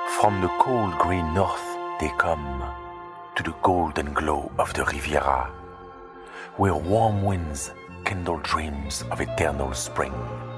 From the cold green north they come to the golden glow of the Riviera, where warm winds kindle dreams of eternal spring.